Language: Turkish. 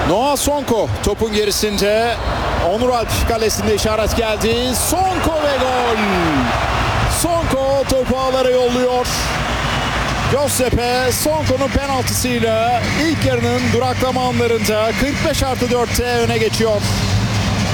Noah Sonko topun gerisinde. Onur Alp kalesinde işaret geldi. Sonko ve gol. Sonko topu ağlara yolluyor. Göztepe Sonko'nun penaltısıyla ilk yarının duraklama anlarında 45+4'te öne geçiyor.